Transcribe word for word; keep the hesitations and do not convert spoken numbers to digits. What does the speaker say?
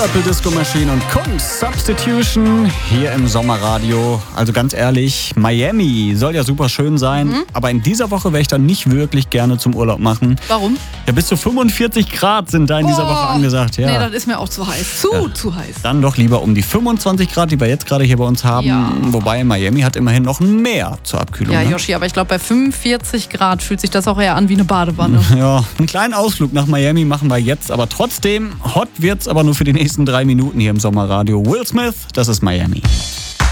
Purple Disco Machine und Kunst Substitution hier im Sommerradio. Also ganz ehrlich, Miami soll ja super schön sein, mhm. aber in dieser Woche wäre ich dann nicht wirklich gerne zum Urlaub machen. Warum? Ja, bis zu fünfundvierzig Grad sind da in dieser oh, Woche angesagt. Ja. Nee, das ist mir auch zu heiß. Zu, ja. zu heiß. Dann doch lieber um die fünfundzwanzig Grad, die wir jetzt gerade hier bei uns haben. Ja. Wobei Miami hat immerhin noch ein Meer zur Abkühlung. Ja, ne? Yoshi, aber ich glaube, bei fünfundvierzig Grad fühlt sich das auch eher an wie eine Badewanne. Ja, einen kleinen Ausflug nach Miami machen wir jetzt, aber trotzdem, hot wird's aber nur für die nächsten drei Minuten hier im Sommerradio. Will Smith, das ist Miami.